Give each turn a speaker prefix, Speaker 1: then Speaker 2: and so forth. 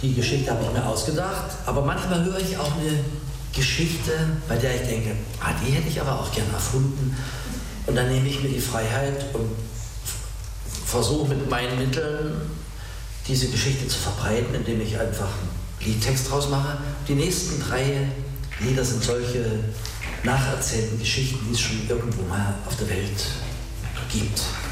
Speaker 1: die Geschichte habe ich mir ausgedacht, aber manchmal höre ich auch eine Geschichte, bei der ich denke, die hätte ich aber auch gerne erfunden. Und dann nehme ich mir die Freiheit und versuche mit meinen Mitteln diese Geschichte zu verbreiten, indem ich einfach einen Liedtext draus mache. Die nächsten 3 Lieder sind solche nacherzählten Geschichten, die es schon irgendwo mal auf der Welt gibt.